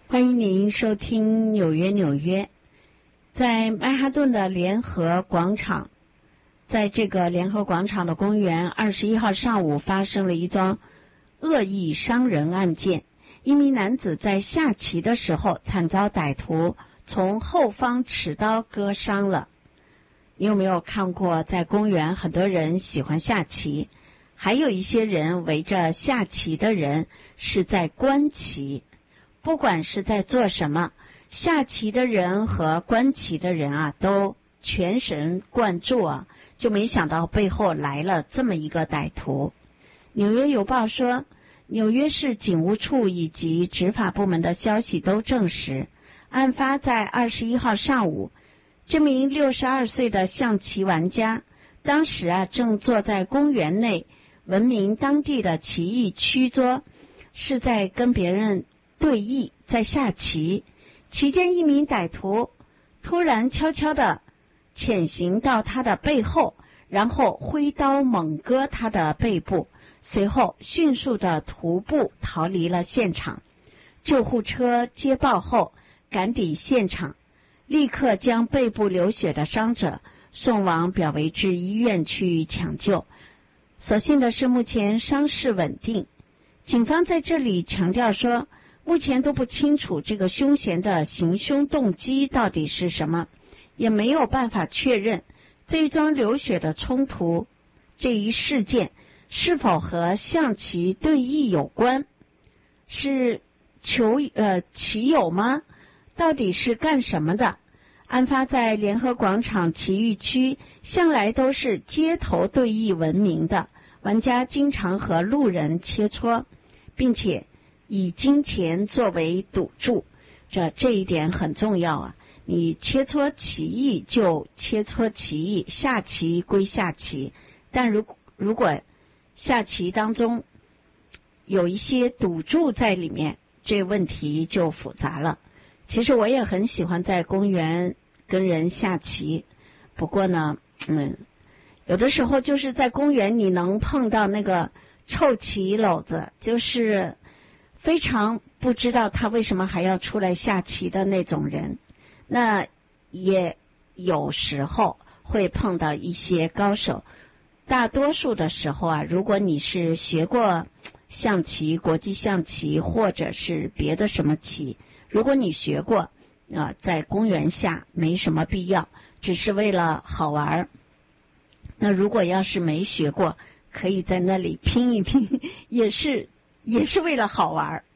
欢迎您收听纽约。在曼哈顿的联合广场，在这个联合广场的公园，21号上午发生了一桩恶意伤人案件。一名男子在下棋的时候惨遭歹徒从后方持刀割伤了。你有没有看过，在公园很多人喜欢下棋，还有一些人围着下棋的人是在观棋。不管是在做什么，下棋的人和观棋的人啊，都全神贯注啊，就没想到背后来了这么一个歹徒。纽约邮报说，纽约市警务处以及执法部门的消息都证实，案发在21号上午，这名62岁的象棋玩家当时啊正坐在公园内闻名当地的棋艺区桌，是在跟别人对弈，在下棋。期间一名歹徒突然悄悄地潜行到他的背后，然后挥刀猛割他的背部，随后迅速地徒步逃离了现场。救护车接报后赶抵现场，立刻将背部流血的伤者送往表维治医院去抢救。所幸的是目前伤势稳定。警方在这里强调说，目前都不清楚这个凶嫌的行凶动机到底是什么，也没有办法确认这一桩流血的冲突，这一事件是否和象棋对弈有关，是棋友吗？到底是干什么的？案发在联合广场棋艺区，向来都是街头对弈闻名的，玩家经常和路人切磋，并且以金钱作为赌注，这一点很重要啊！你切磋棋艺就切磋棋艺，下棋归下棋，但如果下棋当中有一些赌注在里面，这问题就复杂了。其实我也很喜欢在公园跟人下棋，不过呢，有的时候就是在公园你能碰到那个臭棋篓子，就是非常不知道他为什么还要出来下棋的那种人。那也有时候会碰到一些高手，大多数的时候啊，如果你是学过象棋、国际象棋或者是别的什么棋，如果你学过在公园下没什么必要，只是为了好玩。那如果要是没学过，可以在那里拼一拼，也是为了好玩。